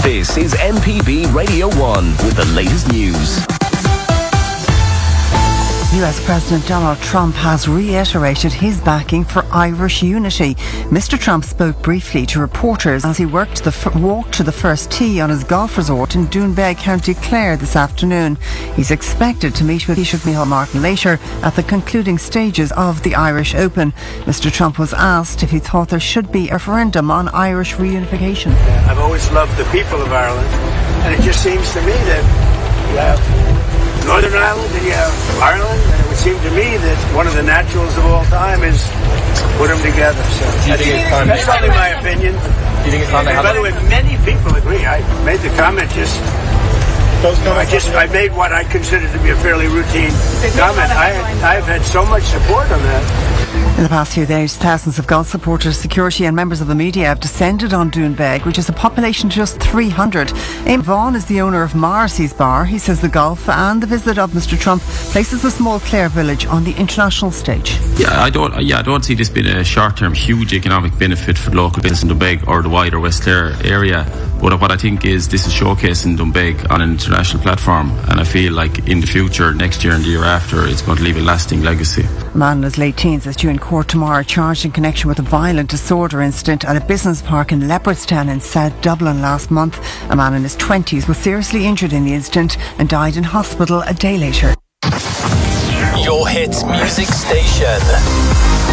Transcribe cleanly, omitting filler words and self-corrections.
This is MPB Radio 1 with the latest news. US President Donald Trump has reiterated his backing for Irish unity. Mr. Trump spoke briefly to reporters as he walked to the first tee on his golf resort in Doonbeg, County Clare this afternoon. He's expected to meet with Taoiseach Micheál Martin later at the concluding stages of the Irish Open. Mr. Trump was asked if he thought there should be a referendum on Irish reunification. I've always loved the people of Ireland, and it just seems to me that you have Northern Ireland and you have Ireland, and it would seem to me that one of the naturals of all time is put them together. So that's only my opinion. Do you think it's time to have By the way, many people agree. I made the comment I made what I consider to be a fairly routine comment. I've had so much support on that. In the past few days, thousands of golf supporters, security and members of the media have descended on Doonbeg, which is a population of just 300. Eamon Vaughan is the owner of Morrissey's Bar. He says the golf and the visit of Mr. Trump places the small Clare village on the international stage. I don't see this being a short-term huge economic benefit for the local business in Doonbeg or the wider West Clare area. But what I think is this is showcasing Doonbeg on an international platform, and I feel like in the future, next year and the year after, it's going to leave a lasting legacy. A man in his late teens is due in court tomorrow, charged in connection with a violent disorder incident at a business park in Leopardstown in South Dublin last month. A man in his 20s was seriously injured in the incident and died in hospital a day later. Your hit music station.